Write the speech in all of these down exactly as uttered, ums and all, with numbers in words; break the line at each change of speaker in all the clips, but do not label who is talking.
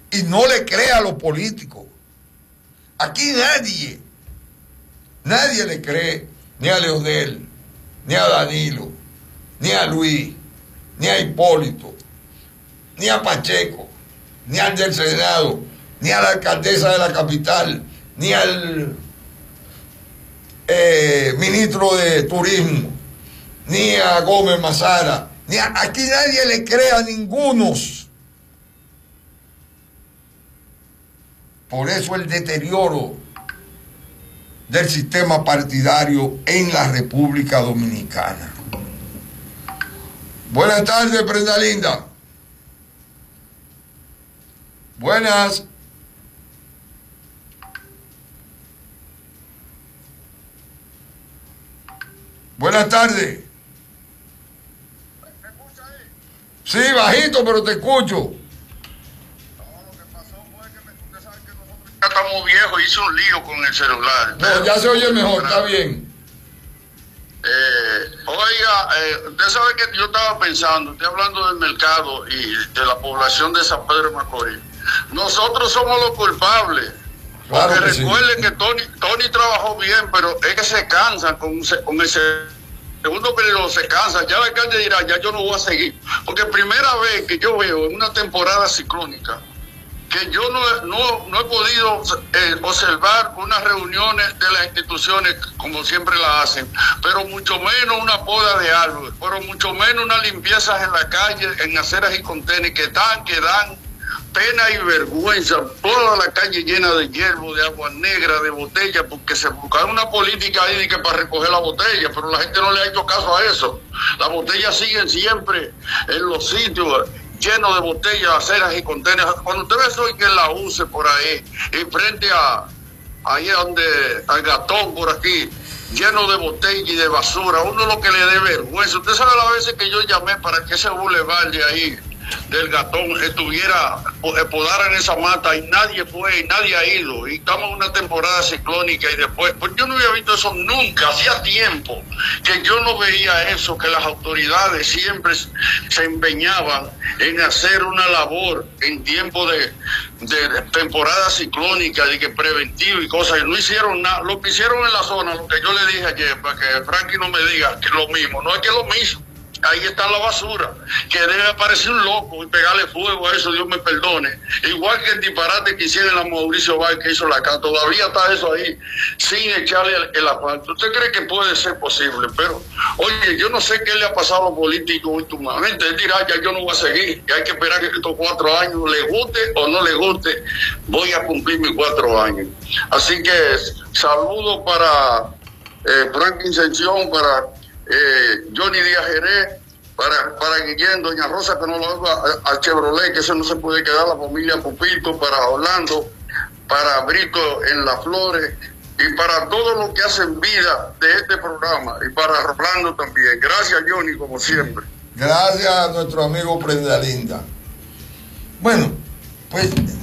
y no le crea a los políticos. Aquí nadie, nadie le cree ni a Leonel, ni a Danilo, ni a Luis, ni a Hipólito, ni a Pacheco, ni al del Senado, ni a la alcaldesa de la capital, ni al eh, ministro de Turismo, ni a Gómez Mazara, ni a, aquí nadie le cree a ningunos. Por eso el deterioro del sistema partidario en la República Dominicana. Buenas tardes, Prenda Linda. Buenas. Buenas tardes.
¿Me escucha ahí?
Sí, bajito, pero te escucho.
No, lo que pasó fue que me, usted sabe que nosotros ya estamos viejos, hice un lío con el celular.
No, ya se oye mejor, está bien.
Eh, oiga, eh, usted sabe que yo estaba pensando, estoy hablando del mercado y de la población de San Pedro de Macorís. Nosotros somos los culpables.
Claro
Porque
que
recuerden
sí.
que Tony, Tony trabajó bien, pero es que se cansan con, con ese segundo periodo, se cansan. Ya el alcalde dirá, ya yo no voy a seguir. Porque primera vez que yo veo en una temporada ciclónica que yo no, no, no he podido eh, observar unas reuniones de las instituciones como siempre la hacen, pero mucho menos una poda de árboles, pero mucho menos unas limpiezas en la calle, en aceras y contenes que dan, que dan pena y vergüenza, toda la calle llena de hierbo, de agua negra, de botellas, porque se buscaron una política ahí de que para recoger la botella, pero la gente no le ha hecho caso a eso. Las botellas siguen siempre en los sitios llenos de botellas, aceras y contenedores. Cuando usted ve eso y que la use por ahí, y frente a ahí donde al Gatón por aquí, lleno de botellas y de basura, uno lo que le dé vergüenza. Usted sabe las veces que yo llamé para que ese bulevar de ahí del Gatón estuviera, podaran esa mata y nadie fue y nadie ha ido, y estamos en una temporada ciclónica y después, pues yo no había visto eso nunca, hacía tiempo que yo no veía eso, que las autoridades siempre se empeñaban en hacer una labor en tiempo de, de, de temporada ciclónica, de que preventivo y cosas, y no hicieron nada. Lo que hicieron en la zona, lo que yo le dije ayer, para que Frankie no me diga que es lo mismo, no es que es lo mismo. Ahí está la basura, que debe aparecer un loco y pegarle fuego a eso, Dios me perdone. Igual que el disparate que hicieron la Mauricio Valls que hizo la casa, todavía está eso ahí, sin echarle el, el asfalto. ¿Usted cree que puede ser posible? Pero, oye, yo no sé qué le ha pasado a los políticos últimamente. Él dirá, ya yo no voy a seguir, y hay que esperar que estos cuatro años, le guste o no le guste, voy a cumplir mis cuatro años. Así que, saludos para eh, Frank Incención, para Eh, Johnny Díaz Jerez, para, para Guillén, Doña Rosa, que no lo haga al Chevrolet, que eso no se puede quedar, la familia Pupito, para Orlando, para Brito en Las Flores, y para todos los que hacen vida de este programa, y para Rolando también. Gracias, Johnny, como siempre.
Gracias a nuestro amigo Prenda Linda. Bueno, pues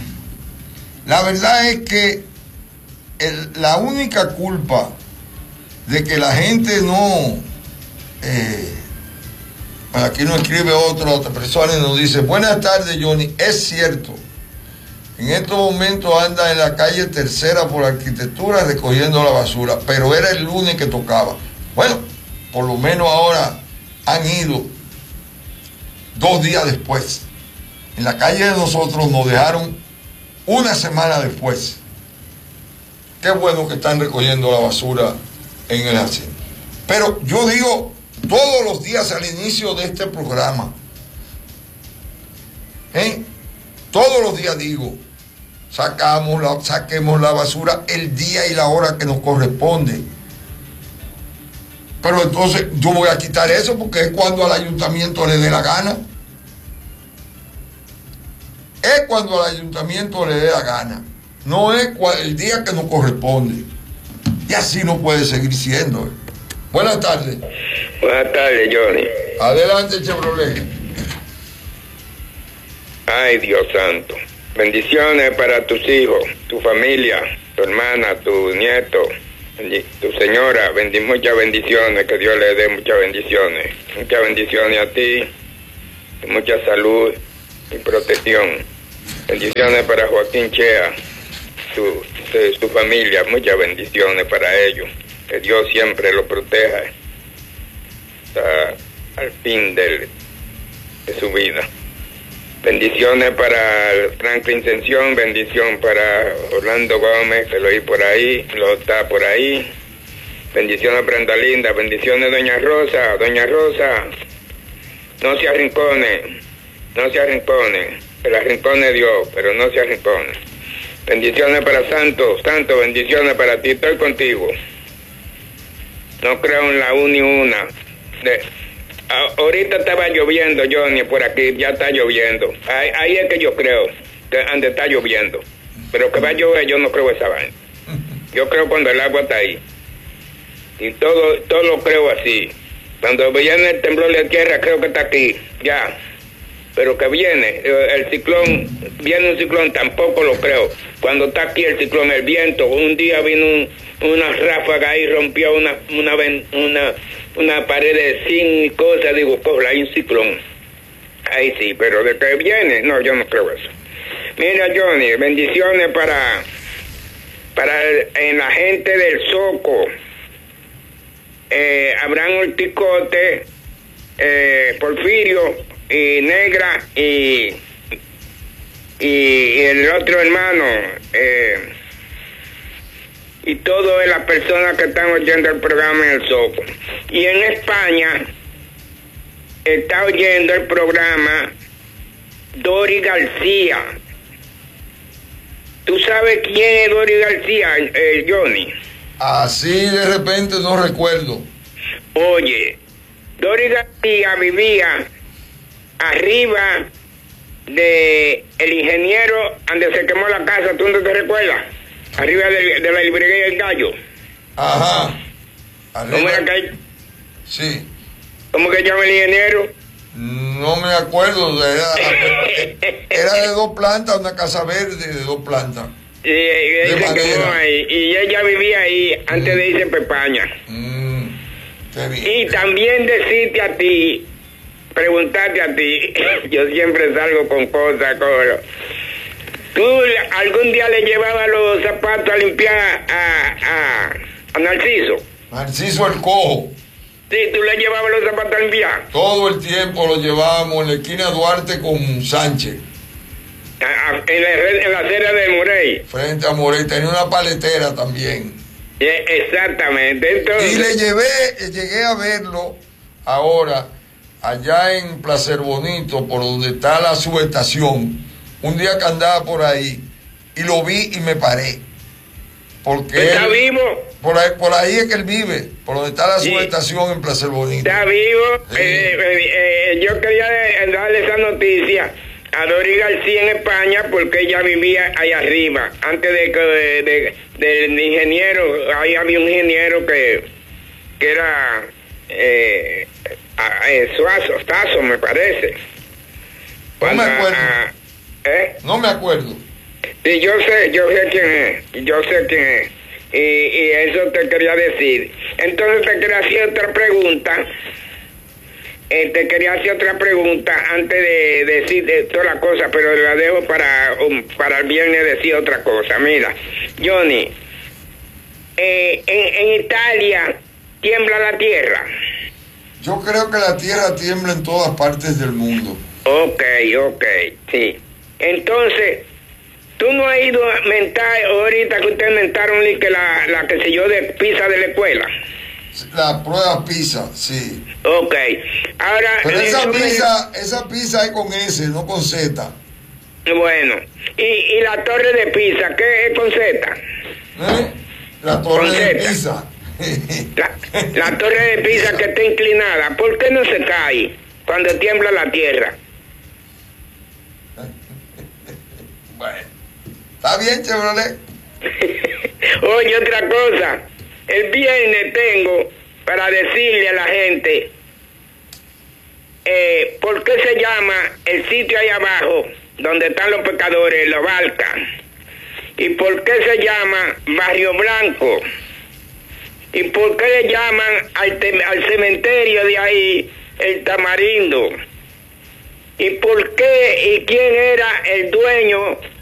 la verdad es que el, la única culpa de que la gente no... Eh, aquí nos escribe otro, otra persona y nos dice, buenas tardes, Johnny, es cierto, en estos momentos anda en la calle Tercera por Arquitectura recogiendo la basura, pero era el lunes que tocaba. Bueno, por lo menos ahora han ido dos días después. En la calle de nosotros nos dejaron una semana después. Qué bueno que están recogiendo la basura en el hacienda. Pero yo digo todos los días al inicio de este programa, ¿eh? Todos los días digo, sacamos la, saquemos la basura el día y la hora que nos corresponde. Pero entonces yo voy a quitar eso porque es cuando al ayuntamiento le dé la gana. Es cuando al ayuntamiento le dé la gana. No es el día que nos corresponde. Y así no puede seguir siendo. Buenas tardes.
Buenas tardes, Johnny.
Adelante, Chevrolet.
Ay, Dios santo. Bendiciones para tus hijos, tu familia, tu hermana, tu nieto, tu señora. Bendi muchas bendiciones, que Dios le dé muchas bendiciones. Muchas bendiciones a ti, mucha salud y protección. Bendiciones para Joaquín Chea, su, su, su familia, muchas bendiciones para ellos. Que Dios siempre lo proteja hasta al fin del, de su vida. Bendiciones para Franklin Ascensión, bendición para Orlando Gómez, que lo oí por ahí, lo está por ahí. Bendiciones Brenda Linda, bendiciones Doña Rosa, Doña Rosa, no se arrincone, no se arrincone, que la arrincone Dios, pero no se arrincone. Bendiciones para Santos, Santos, bendiciones para ti, estoy contigo. No creo en la una y una. De, a, ahorita estaba lloviendo, Johnny, por aquí, ya está lloviendo. Ahí, ahí es que yo creo, que donde está lloviendo. Pero que va a llover, yo no creo esa vaina. Yo creo cuando el agua está ahí. Y todo, todo lo creo así. Cuando viene el temblor de tierra, creo que está aquí, ya. Pero que viene, el ciclón, viene un ciclón, tampoco lo creo. Cuando está aquí el ciclón, el viento, un día vino un, una ráfaga ahí, rompió una una una, una pared de zinc y cosas, digo, pues hay un ciclón. Ahí sí, pero de que viene, no, yo no creo eso. Mira, Johnny, bendiciones para, para el, en la gente del Soco. Eh, Abraham Orticote, eh, Porfirio y Negra y, y, y el otro hermano eh, y todas las personas que están oyendo el programa en el Soco. Y en España está oyendo el programa Dori García. ¿Tú sabes quién es Dori García, eh, Johnny?
Así de repente no recuerdo.
Oye, Dori García vivía arriba de el ingeniero donde se quemó la casa, ¿tú no te recuerdas? Arriba de, de la librería del Gallo.
Ajá. Arriba.
¿Cómo era que?
Sí.
¿Cómo que llama el ingeniero?
No me acuerdo. Era, era de dos plantas, una casa verde de dos plantas.
Y, y, se quemó ahí, y ella vivía ahí antes mm. de irse a Pepaña.
Mm. Qué bien.
Y también decirte a ti, preguntarte a ti, yo siempre salgo con cosas, con... ¿Tú algún día le llevabas los zapatos a limpiar a, a, a Narciso?
Narciso el Cojo.
Sí, tú le llevabas los zapatos a limpiar.
Todo el tiempo lo llevábamos en la esquina Duarte con Sánchez.
A, a, en, la, en la acera de Morey.
Frente a Morey, tenía una paletera también.
Yeah, exactamente. Entonces...
Y le llevé, llegué a verlo ahora, allá en Placer Bonito, por donde está la subestación. Un día que andaba por ahí y lo vi y me paré. Porque
¿Está
él,
vivo?
Por ahí, por ahí es que él vive, por donde está la sí. subestación en Placer Bonito.
Está vivo.
Sí.
Eh, eh, eh, yo quería darle esa noticia a Dori García en España porque ella vivía ahí arriba. Antes de que de, de, del ingeniero, ahí había un ingeniero que, que era eh, a, eh, Suazo, Tazo, me parece.
Cuando, no me acuerdo.
A, ¿Eh?
No me acuerdo.
Sí, yo sé, yo sé quién es, yo sé quién es. Y, y eso te quería decir. Entonces te quería hacer otra pregunta. Eh, te quería hacer otra pregunta antes de, de decir de toda la cosa, pero la dejo para, um, para el viernes decir otra cosa. Mira, Johnny, eh, en, en Italia tiembla la tierra.
Yo creo que la tierra tiembla en todas partes del mundo.
Ok, ok, sí. Entonces, tú no has ido a mentar, ahorita que ustedes mentaron que la, la que se yo de PISA de la escuela.
La prueba PISA, sí.
Ok, ahora...
Pero esa PISA, me... esa PISA es con S, no con Z.
Bueno, y, y la torre de PISA, ¿qué es con Z?
¿Eh? La torre con de Z. PISA.
La, la torre de PISA que está inclinada, ¿por qué no se cae cuando tiembla la tierra?
Bueno, está bien, Chevrolet.
Oye, otra cosa, el viernes tengo para decirle a la gente eh, por qué se llama el sitio ahí abajo donde están los pecadores, la Barca, y por qué se llama Barrio Blanco, y por qué le llaman al, al cementerio de ahí el Tamarindo. ¿Y por qué y quién era el dueño